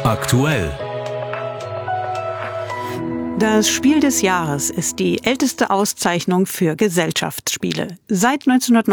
Aktuell. Das Spiel des Jahres ist die älteste Auszeichnung für Gesellschaftsspiele. Seit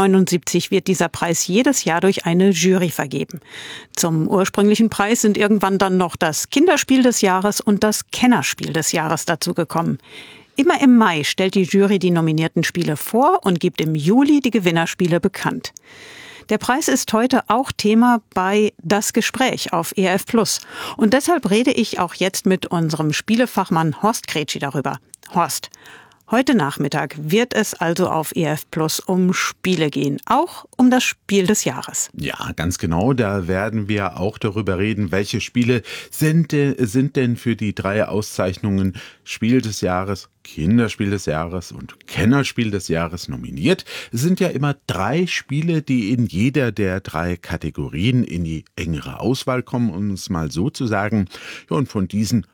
1979 wird dieser Preis jedes Jahr durch eine Jury vergeben. Zum ursprünglichen Preis sind irgendwann dann noch das Kinderspiel des Jahres und das Kennerspiel des Jahres dazugekommen. Immer im Mai stellt die Jury die nominierten Spiele vor und gibt im Juli die Gewinnerspiele bekannt. Der Preis ist heute auch Thema bei Das Gespräch auf ERF+. Und deshalb rede ich auch jetzt mit unserem Spielefachmann Horst Kretschi darüber. Horst, heute Nachmittag wird es also auf ERF+ um Spiele gehen, auch um das Spiel des Jahres. Ja, ganz genau. Da werden wir auch darüber reden, welche Spiele sind denn für die 3 Auszeichnungen Spiel des Jahres, Kinderspiel des Jahres und Kennerspiel des Jahres nominiert. Es sind ja immer 3 Spiele, die in jeder der 3 Kategorien in die engere Auswahl kommen, um es mal so zu sagen. Ja, und von diesen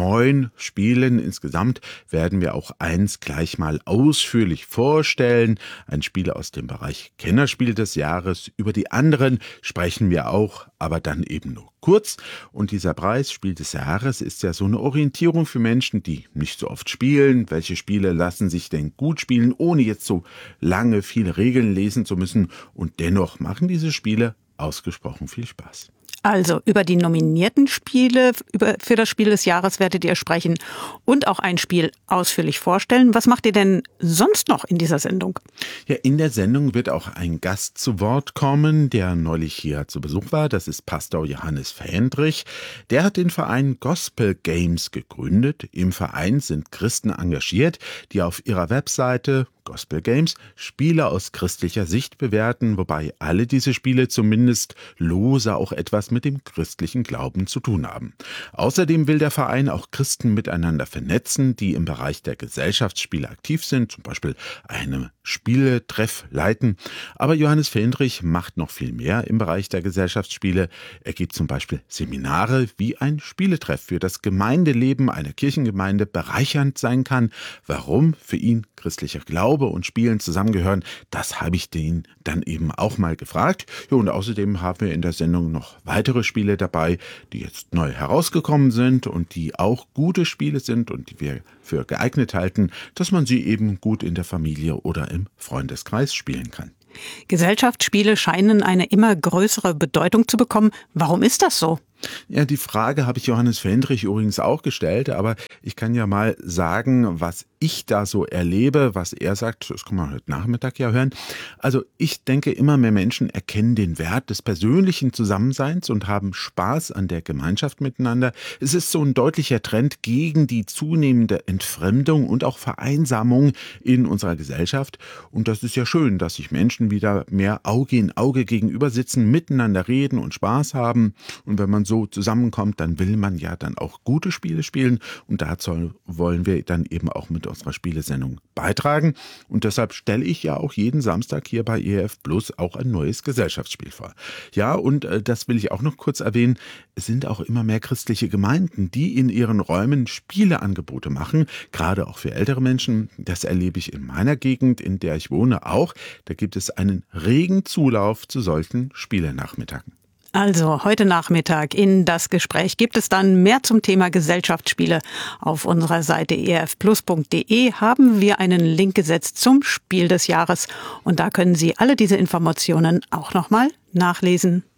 9 Spielen insgesamt werden wir auch eins gleich mal ausführlich vorstellen. Ein Spiel aus dem Bereich Kennerspiel des Jahres. Über die anderen sprechen wir auch, aber dann eben nur kurz. Und dieser Preis, Spiel des Jahres, ist ja so eine Orientierung für Menschen, die nicht so oft spielen. Welche Spiele lassen sich denn gut spielen, ohne jetzt so lange viele Regeln lesen zu müssen? Und dennoch machen diese Spiele ausgesprochen viel Spaß. Also über die nominierten Spiele für das Spiel des Jahres werdet ihr sprechen und auch ein Spiel ausführlich vorstellen. Was macht ihr denn sonst noch in dieser Sendung? Ja, in der Sendung wird auch ein Gast zu Wort kommen, der neulich hier zu Besuch war. Das ist Pastor Johannes Fendrich. Der hat den Verein Gospel Games gegründet. Im Verein sind Christen engagiert, die auf ihrer Webseite Gospel Games Spiele aus christlicher Sicht bewerten, wobei alle diese Spiele zumindest lose auch etwas mit dem christlichen Glauben zu tun haben. Außerdem will der Verein auch Christen miteinander vernetzen, die im Bereich der Gesellschaftsspiele aktiv sind, zum Beispiel einen Spieletreff leiten. Aber Johannes Fendrich macht noch viel mehr im Bereich der Gesellschaftsspiele. Er gibt zum Beispiel Seminare, wie ein Spieletreff für das Gemeindeleben einer Kirchengemeinde bereichernd sein kann. Warum für ihn christlicher Glaube und Spielen zusammengehören, das habe ich den dann eben auch mal gefragt. Ja, und außerdem haben wir in der Sendung noch weitere Spiele dabei, die jetzt neu herausgekommen sind und die auch gute Spiele sind und die wir für geeignet halten, dass man sie eben gut in der Familie oder im Freundeskreis spielen kann. Gesellschaftsspiele scheinen eine immer größere Bedeutung zu bekommen. Warum ist das so? Ja, die Frage habe ich Johannes Fendrich übrigens auch gestellt, aber ich kann ja mal sagen, was ich da so erlebe, was er sagt, das kann man heute Nachmittag ja hören. Also ich denke, immer mehr Menschen erkennen den Wert des persönlichen Zusammenseins und haben Spaß an der Gemeinschaft miteinander. Es ist so ein deutlicher Trend gegen die zunehmende Entfremdung und auch Vereinsamung in unserer Gesellschaft. Und das ist ja schön, dass sich Menschen wieder mehr Auge in Auge gegenüber sitzen, miteinander reden und Spaß haben. Und wenn man so zusammenkommt, dann will man ja dann auch gute Spiele spielen und dazu wollen wir dann eben auch mit unserer Spielesendung beitragen und deshalb stelle ich ja auch jeden Samstag hier bei ERF Plus auch ein neues Gesellschaftsspiel vor. Ja, und das will ich auch noch kurz erwähnen, es sind auch immer mehr christliche Gemeinden, die in ihren Räumen Spieleangebote machen, gerade auch für ältere Menschen. Das erlebe ich in meiner Gegend, in der ich wohne auch. Da gibt es einen regen Zulauf zu solchen Spielenachmittagen. Also heute Nachmittag in Das Gespräch gibt es dann mehr zum Thema Gesellschaftsspiele. Auf unserer Seite erfplus.de haben wir einen Link gesetzt zum Spiel des Jahres und da können Sie alle diese Informationen auch nochmal nachlesen.